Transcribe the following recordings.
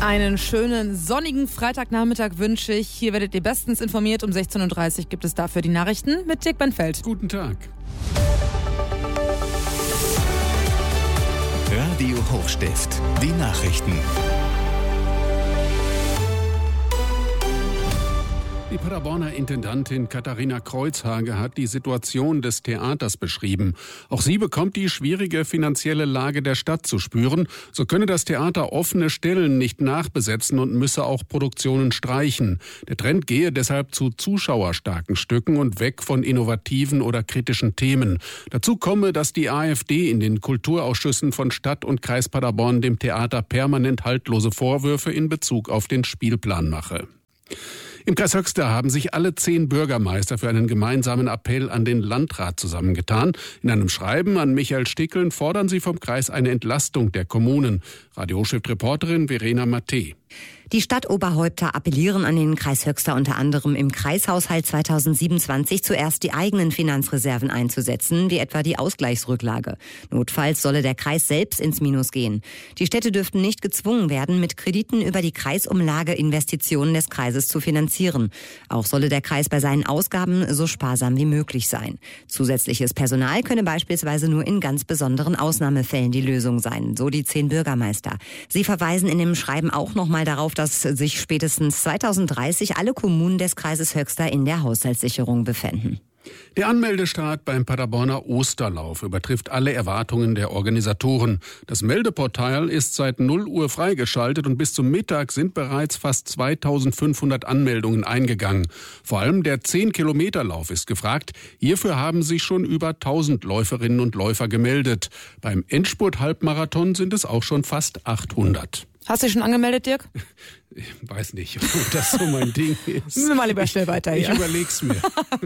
Einen schönen sonnigen Freitagnachmittag wünsche ich. Hier werdet ihr bestens informiert. Um 16.30 Uhr gibt es dafür die Nachrichten mit Dirk Benfeld. Guten Tag. Radio Hochstift, die Nachrichten. Die Paderborner Intendantin Katharina Kreuzhage hat die Situation des Theaters beschrieben. Auch sie bekommt die schwierige finanzielle Lage der Stadt zu spüren. So könne das Theater offene Stellen nicht nachbesetzen und müsse auch Produktionen streichen. Der Trend gehe deshalb zu zuschauerstarken Stücken und weg von innovativen oder kritischen Themen. Dazu komme, dass die AfD in den Kulturausschüssen von Stadt und Kreis Paderborn dem Theater permanent haltlose Vorwürfe in Bezug auf den Spielplan mache. Im Kreis Höxter haben sich alle 10 Bürgermeister für einen gemeinsamen Appell an den Landrat zusammengetan. In einem Schreiben an Michael Stickeln fordern sie vom Kreis eine Entlastung der Kommunen. Radio-Reporterin Verena Matte. Die Stadtoberhäupter appellieren an den Kreis Höxter unter anderem im Kreishaushalt 2027 zuerst die eigenen Finanzreserven einzusetzen, wie etwa die Ausgleichsrücklage. Notfalls solle der Kreis selbst ins Minus gehen. Die Städte dürften nicht gezwungen werden, mit Krediten über die Kreisumlage Investitionen des Kreises zu finanzieren. Auch solle der Kreis bei seinen Ausgaben so sparsam wie möglich sein. Zusätzliches Personal könne beispielsweise nur in ganz besonderen Ausnahmefällen die Lösung sein, so die 10 Bürgermeister. Sie verweisen in dem Schreiben auch nochmal darauf, dass sich spätestens 2030 alle Kommunen des Kreises Höxter in der Haushaltssicherung befänden. Der Anmeldestart beim Paderborner Osterlauf übertrifft alle Erwartungen der Organisatoren. Das Meldeportal ist seit 0 Uhr freigeschaltet und bis zum Mittag sind bereits fast 2500 Anmeldungen eingegangen. Vor allem der 10-Kilometer-Lauf ist gefragt. Hierfür haben sich schon über 1000 Läuferinnen und Läufer gemeldet. Beim Endspurt-Halbmarathon sind es auch schon fast 800. Hast du dich schon angemeldet, Dirk? Ich weiß nicht, ob das so mein Ding ist. Müssen wir mal lieber schnell weiter hier. Ich überleg's mir.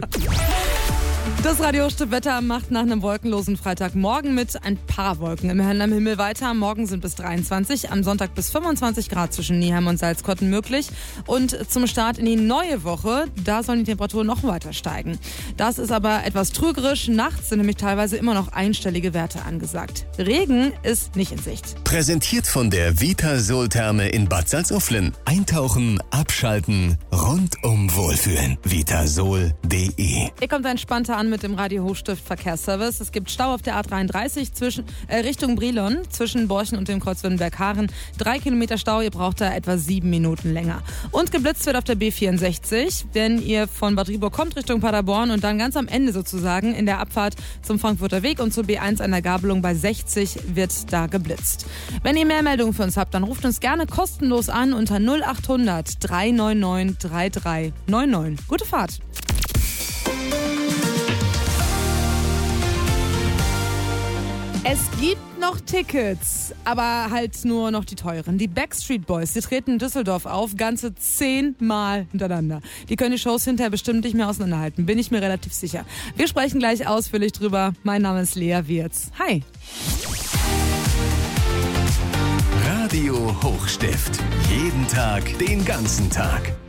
Das Radio-Wetter macht nach einem wolkenlosen Freitagmorgen mit ein paar Wolken im Himmel weiter. Morgen sind bis 23, am Sonntag bis 25 Grad zwischen Nieheim und Salzkotten möglich. Und zum Start in die neue Woche, da sollen die Temperaturen noch weiter steigen. Das ist aber etwas trügerisch. Nachts sind nämlich teilweise immer noch einstellige Werte angesagt. Regen ist nicht in Sicht. Präsentiert von der Vitasol-Therme in Bad Salzuflen. Eintauchen, abschalten, rundum wohlfühlen. Vitasol.de. Ihr kommt entspannter an mit dem Radio Hochstift Verkehrsservice. Es gibt Stau auf der A33 Richtung Brilon zwischen Borchen und dem Kreuz Württemberg-Haaren. 3 Kilometer Stau, ihr braucht da etwa 7 Minuten länger. Und geblitzt wird auf der B64, wenn ihr von Bad Rieburg kommt Richtung Paderborn und dann ganz am Ende sozusagen in der Abfahrt zum Frankfurter Weg und zur B1 an der Gabelung bei 60 wird da geblitzt. Wenn ihr mehr Meldungen für uns habt, dann ruft uns gerne kostenlos an unter 0800 399 3399. Gute Fahrt! Es gibt noch Tickets, aber halt nur noch die teuren. Die Backstreet Boys, die treten in Düsseldorf auf, ganze 10 Mal hintereinander. Die können die Shows hinterher bestimmt nicht mehr auseinanderhalten, bin ich mir relativ sicher. Wir sprechen gleich ausführlich drüber. Mein Name ist Lea Wirz. Hi! Radio Hochstift. Jeden Tag, den ganzen Tag.